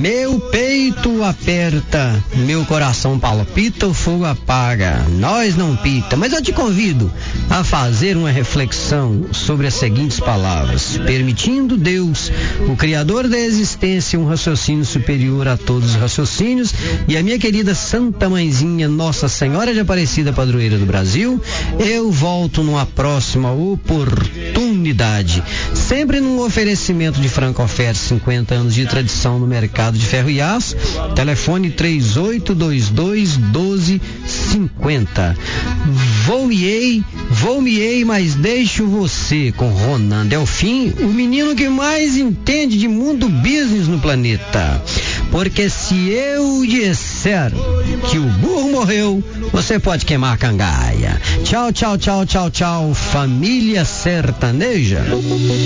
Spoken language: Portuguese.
Meu peito aperta, meu coração palpita, o fogo apaga, nós não pita. Mas eu te convido a fazer uma reflexão sobre as seguintes palavras: permitindo Deus, o Criador da existência, um raciocínio superior a todos os raciocínios, e a minha querida Santa Mãezinha, Nossa Senhora de Aparecida, padroeira do Brasil, eu volto numa próxima oportunidade, sempre num oferecimento de Franco Oferta, 50 anos de tradição no mercado de ferro e aço. Telefone 3822-1250. Vou-me-ei, mas deixo você com Ronan Delfim, o menino que mais entende de mundo business no planeta. Porque se eu disser que o burro morreu, você pode queimar a cangaia. Tchau, tchau, tchau, tchau, tchau, família sertaneja.